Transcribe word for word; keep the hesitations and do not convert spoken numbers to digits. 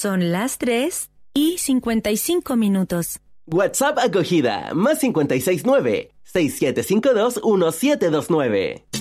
Son las tres y cincuenta y cinco minutos. WhatsApp acogida, más cincuenta y seis nueve, seis siete cinco dos, uno siete dos nueve.